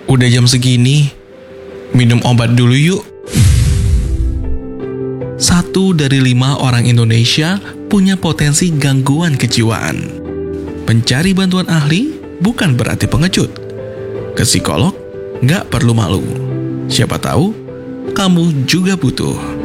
Udah jam segini, minum obat dulu yuk. 1 dari 5 orang Indonesia punya potensi gangguan kejiwaan. Mencari bantuan ahli bukan berarti pengecut. Ke psikolog nggak perlu malu. Siapa tahu kamu juga butuh.